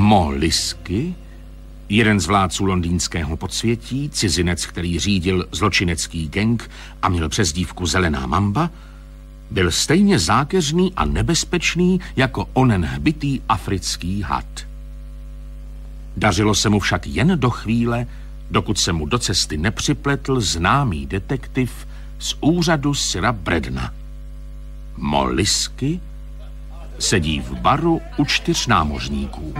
Molisky, jeden z vládců londýnského podsvětí, cizinec, který řídil zločinecký gang a měl přezdívku Zelená mamba, byl stejně zákeřný a nebezpečný jako onen hbitý africký had. Dařilo se mu však jen do chvíle, dokud se mu do cesty nepřipletl známý detektiv z úřadu Sira Bredna. Molisky sedí v baru u 4 námořníků.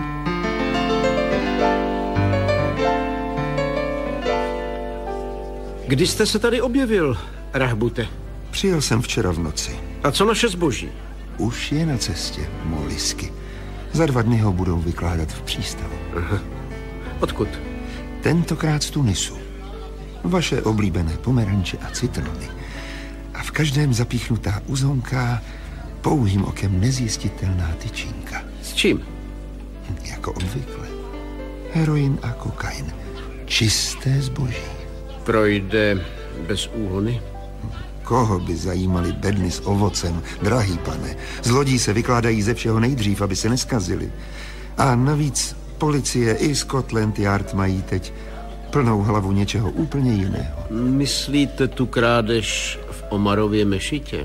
Kdy jste se tady objevil, Rahbute? Přijel jsem včera v noci. A co naše zboží? Už je na cestě, Molisky. Za 2 dny ho budou vykládat v přístavu. Aha. Odkud? Tentokrát z Tunisu. Vaše oblíbené pomeranče a citrony. A v každém zapíchnutá uzonká, pouhým okem nezjistitelná tyčinka. S čím? Jako obvykle. Heroin a kokain. Čisté zboží. Projde bez úhony? Koho by zajímaly bedny s ovocem, drahý pane? Zlodí se vykládají ze všeho nejdřív, aby se neskazili. A navíc policie i Scotland Yard mají teď plnou hlavu něčeho úplně jiného. Myslíte tu krádež v Omarově mešitě?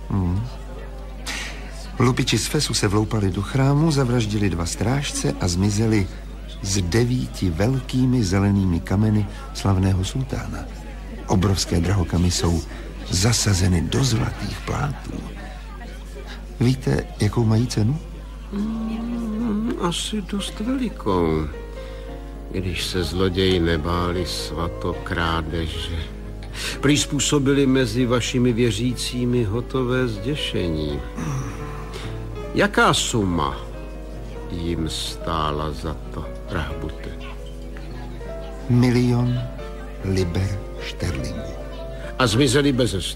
Lupiči z Fesu se vloupali do chrámu, zavraždili 2 strážce a zmizeli s 9 velkými zelenými kameny slavného sultána. Obrovské drahokamy jsou zasazeny do zlatých plátů. Víte, jakou mají cenu? Asi dost velikou. Když se zloději nebáli svatokrádeže. Prý způsobili mezi vašimi věřícími hotové zděšení. Jaká suma jim stála za to, Rahbute? 1 000 000 liber šterlingů. A zmizeli beze